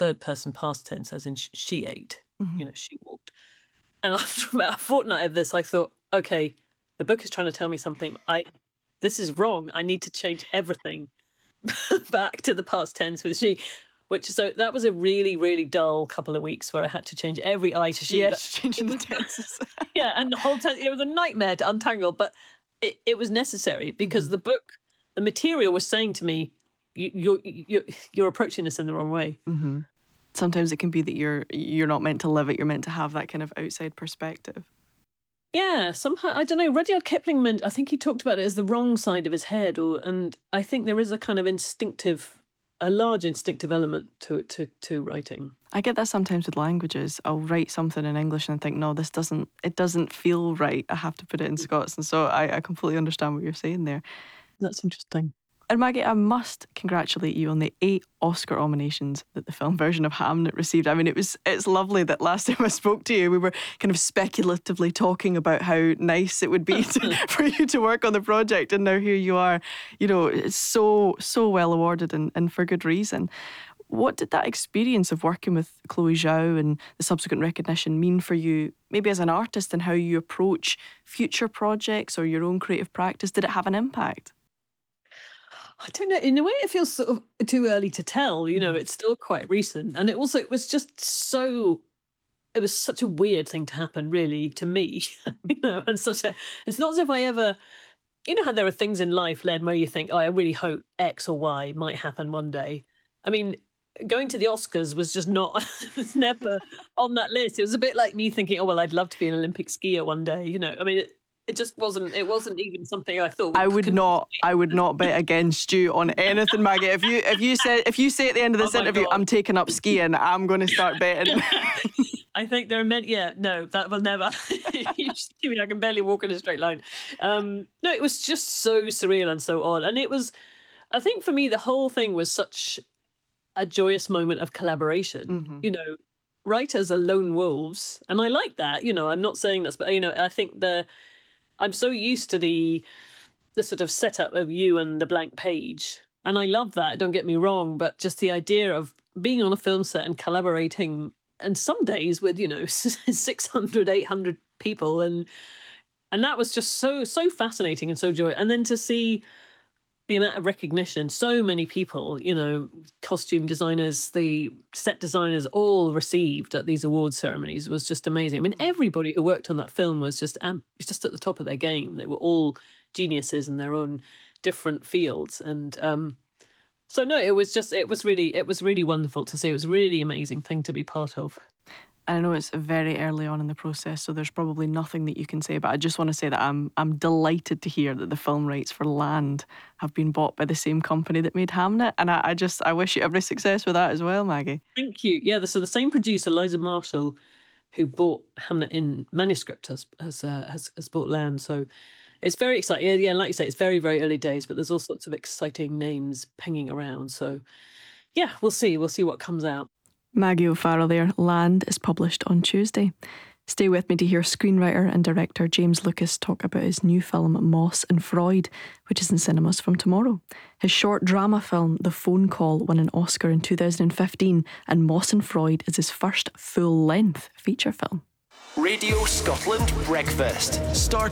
third person past tense, as in she ate. Mm-hmm. She walked. And after about a fortnight of this, I thought, okay, the book is trying to tell me something. This is wrong. I need to change everything back to the past tense with she. So that was a really, really dull couple of weeks where I had to change every I to she. Yes, changing the tenses. Yeah, and the whole time it was a nightmare to untangle, but it was necessary because the book, the material was saying to me, you're approaching this in the wrong way. Mm-hmm. Sometimes it can be that you're not meant to live it, you're meant to have that kind of outside perspective. Yeah, somehow, I don't know, Rudyard Kipling I think he talked about it as the wrong side of his head, and I think there is a kind of a large instinctive element to writing. I get that sometimes with languages. I'll write something in English and think, no, it doesn't feel right. I have to put it in Scots. And so I completely understand what you're saying there. That's interesting. And Maggie, I must congratulate you on the 8 Oscar nominations that the film version of Hamnet received. I mean, it's lovely that last time I spoke to you, we were kind of speculatively talking about how nice it would be for you to work on the project, and now here you are. It's so well awarded, and for good reason. What did that experience of working with Chloe Zhao and the subsequent recognition mean for you, maybe as an artist, and how you approach future projects or your own creative practice? Did it have an impact? I don't know. In a way, it feels sort of too early to tell. It's still quite recent. And it was just so... It was such a weird thing to happen, really, to me. And it's not as if I ever... how there are things in life, Len, where you think, oh, I really hope X or Y might happen one day. I mean, going to the Oscars was just not... It was never on that list. It was a bit like me thinking, oh, well, I'd love to be an Olympic skier one day. I mean... It just wasn't. It wasn't even something I thought. I would not bet against you on anything, Maggie. If you say at the end of this interview, God, I'm taking up skiing, I'm going to start betting. I think there are many. Yeah, no, that will never. I can barely walk in a straight line. No, it was just so surreal and so odd, and it was. I think for me, the whole thing was such a joyous moment of collaboration. Mm-hmm. Writers are lone wolves, and I like that. I'm not saying this, but I think I'm so used to the sort of setup of you and the blank page. And I love that, don't get me wrong, but just the idea of being on a film set and collaborating, and some days with, 600, 800 people. And that was just so fascinating and so joyous. And then to see the amount of recognition, so many people, costume designers, the set designers, all received at these awards ceremonies was just amazing. I mean, everybody who worked on that film was just at the top of their game. They were all geniuses in their own different fields. And so no, it was really wonderful to see. It was a really amazing thing to be part of. I know it's very early on in the process, so there's probably nothing that you can say, but I just want to say that I'm delighted to hear that the film rights for Land have been bought by the same company that made Hamnet, and I wish you every success with that as well, Maggie. Thank you. Yeah, so the same producer, Liza Marshall, who bought Hamnet in manuscript, has bought Land, so it's very exciting. Yeah, like you say, it's very, very early days, but there's all sorts of exciting names pinging around, so yeah, we'll see what comes out. Maggie O'Farrell there. Land is published on Tuesday. Stay with me to hear screenwriter and director James Lucas talk about his new film Moss and Freud, which is in cinemas from tomorrow. His short drama film The Phone Call won an Oscar in 2015, and Moss and Freud is his first full-length feature film. Radio Scotland Breakfast. Start